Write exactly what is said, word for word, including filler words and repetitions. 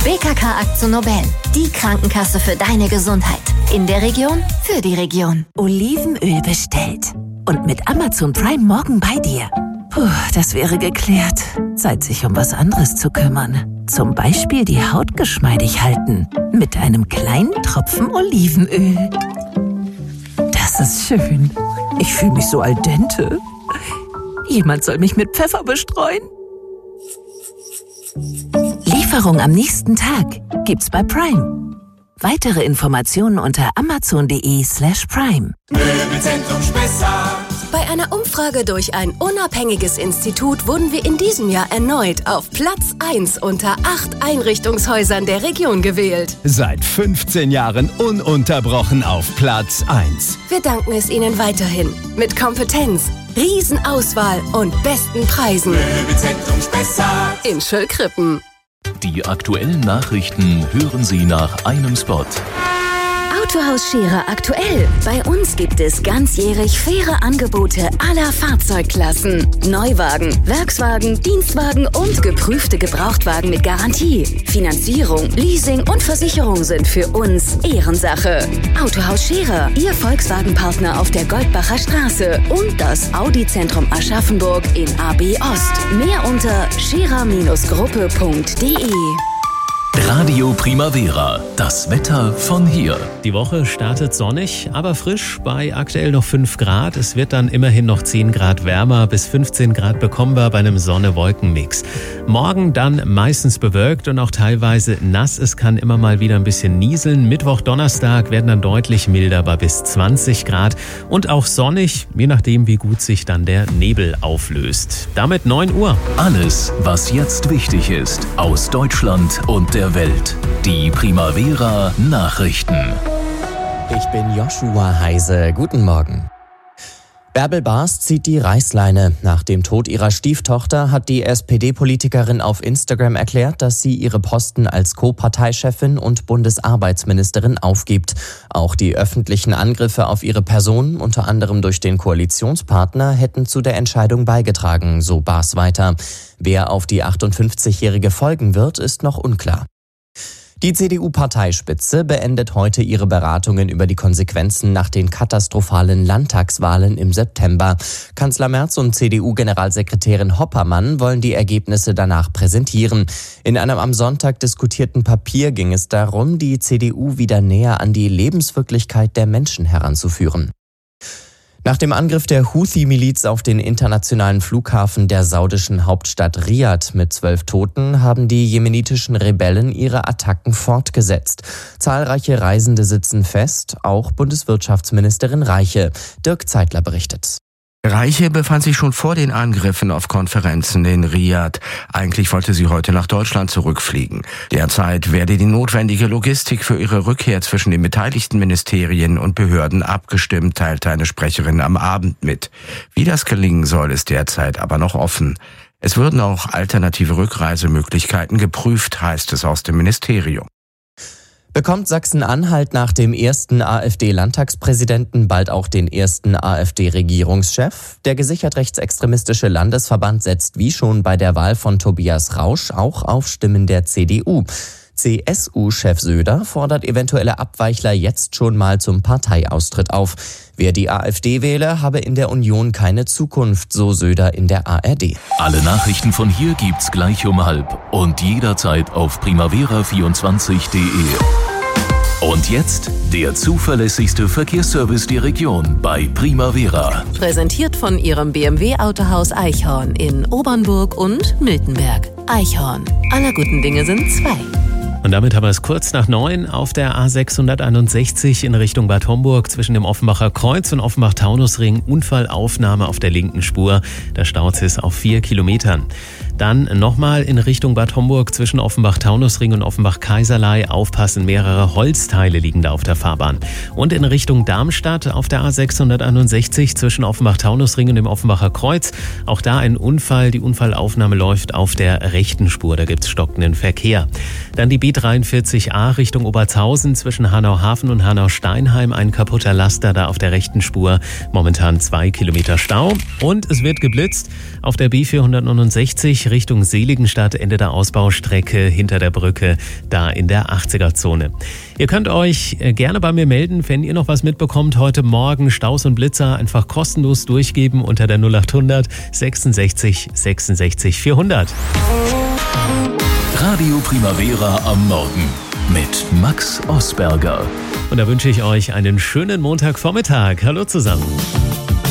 B K K Akzo Nobel, die Krankenkasse für deine Gesundheit. In der Region, für die Region. Olivenöl bestellt. Und mit Amazon Prime morgen bei dir. Puh, das wäre geklärt. Zeit, sich um was anderes zu kümmern. Zum Beispiel die Haut geschmeidig halten. Mit einem kleinen Tropfen Olivenöl. Das ist schön. Ich fühle mich so al dente. Jemand soll mich mit Pfeffer bestreuen. Lieferung am nächsten Tag gibt's bei Prime. Weitere Informationen unter amazon.de slash prime. Möbelzentrum Spessart. Bei einer Umfrage durch ein unabhängiges Institut wurden wir in diesem Jahr erneut auf Platz eins unter acht Einrichtungshäusern der Region gewählt. Seit fünfzehn Jahren ununterbrochen auf Platz eins. Wir danken es Ihnen weiterhin. Mit Kompetenz, Riesenauswahl und besten Preisen. Möbelzentrum Spessart. In Schöllkrippen. Die aktuellen Nachrichten hören Sie nach einem Spot. Autohaus Scherer aktuell. Bei uns gibt es ganzjährig faire Angebote aller Fahrzeugklassen. Neuwagen, Werkswagen, Dienstwagen und geprüfte Gebrauchtwagen mit Garantie. Finanzierung, Leasing und Versicherung sind für uns Ehrensache. Autohaus Scherer, Ihr Volkswagen-Partner auf der Goldbacher Straße und das Audi-Zentrum Aschaffenburg in A B Ost. Mehr unter scherer Gruppe punkt de. Radio Primavera, das Wetter von hier. Die Woche startet sonnig, aber frisch bei aktuell noch fünf Grad. Es wird dann immerhin noch zehn Grad wärmer, bis fünfzehn Grad bekommbar bei einem Sonne-Wolken-Mix. Morgen dann meistens bewölkt und auch teilweise nass. Es kann immer mal wieder ein bisschen nieseln. Mittwoch, Donnerstag werden dann deutlich milder bei bis zwanzig Grad und auch sonnig, je nachdem wie gut sich dann der Nebel auflöst. Damit neun Uhr. Alles, was jetzt wichtig ist, aus Deutschland und der Welt. Die Primavera Nachrichten. Ich bin Joshua Heise. Guten Morgen. Bärbel Baas zieht die Reißleine. Nach dem Tod ihrer Stieftochter hat die S P D-Politikerin auf Instagram erklärt, dass sie ihre Posten als Co-Parteichefin und Bundesarbeitsministerin aufgibt. Auch die öffentlichen Angriffe auf ihre Person, unter anderem durch den Koalitionspartner, hätten zu der Entscheidung beigetragen, so Baas weiter. Wer auf die achtundfünfzigjährige folgen wird, ist noch unklar. Die C D U-Parteispitze beendet heute ihre Beratungen über die Konsequenzen nach den katastrophalen Landtagswahlen im September. Kanzler Merz und C D U-Generalsekretärin Hoppermann wollen die Ergebnisse danach präsentieren. In einem am Sonntag diskutierten Papier ging es darum, die C D U wieder näher an die Lebenswirklichkeit der Menschen heranzuführen. Nach dem Angriff der Houthi-Miliz auf den internationalen Flughafen der saudischen Hauptstadt Riad mit zwölf Toten haben die jemenitischen Rebellen ihre Attacken fortgesetzt. Zahlreiche Reisende sitzen fest, auch Bundeswirtschaftsministerin Reiche. Dirk Zeitler berichtet. Reiche befand sich schon vor den Angriffen auf Konferenzen in Riad. Eigentlich wollte sie heute nach Deutschland zurückfliegen. Derzeit werde die notwendige Logistik für ihre Rückkehr zwischen den beteiligten Ministerien und Behörden abgestimmt, teilte eine Sprecherin am Abend mit. Wie das gelingen soll, ist derzeit aber noch offen. Es würden auch alternative Rückreisemöglichkeiten geprüft, heißt es aus dem Ministerium. Bekommt Sachsen-Anhalt nach dem ersten AfD-Landtagspräsidenten bald auch den ersten AfD-Regierungschef? Der gesichert rechtsextremistische Landesverband setzt wie schon bei der Wahl von Tobias Rausch auch auf Stimmen der C D U. C S U-Chef Söder fordert eventuelle Abweichler jetzt schon mal zum Parteiaustritt auf. Wer die AfD wähle, habe in der Union keine Zukunft, so Söder in der A R D. Alle Nachrichten von hier gibt's gleich um halb und jederzeit auf primavera vierundzwanzig punkt de. Und jetzt der zuverlässigste Verkehrsservice der Region bei Primavera. Präsentiert von Ihrem B M W-Autohaus Eichhorn in Obernburg und Miltenberg. Eichhorn. Aller guten Dinge sind zwei. Und damit haben wir es kurz nach neun auf der A sechshunderteinundsechzig in Richtung Bad Homburg zwischen dem Offenbacher Kreuz und Offenbach-Taunusring. Unfallaufnahme auf der linken Spur. Der Staus ist auf vier Kilometern. Dann nochmal in Richtung Bad Homburg zwischen Offenbach-Taunusring und Offenbach-Kaiserlei. Aufpassen, mehrere Holzteile liegen da auf der Fahrbahn. Und in Richtung Darmstadt auf der A sechshunderteinundsechzig zwischen Offenbach-Taunusring und dem Offenbacher Kreuz. Auch da ein Unfall. Die Unfallaufnahme läuft auf der rechten Spur. Da gibt's stockenden Verkehr. Dann die B dreiundvierzig a Richtung Obertshausen zwischen Hanau-Hafen und Hanau-Steinheim. Ein kaputter Laster da auf der rechten Spur. Momentan zwei Kilometer Stau. Und es wird geblitzt auf der B vierhundertneunundsechzig sechsundsechzig Richtung Seligenstadt, Ende der Ausbaustrecke hinter der Brücke, da in der achtziger-Zone. Ihr könnt euch gerne bei mir melden, wenn ihr noch was mitbekommt. Heute Morgen Staus und Blitzer einfach kostenlos durchgeben unter der null achthundert sechsundsechzig sechsundsechzig vierhundert. Radio Primavera am Morgen mit Max Osberger. Und da wünsche ich euch einen schönen Montagvormittag. Hallo zusammen.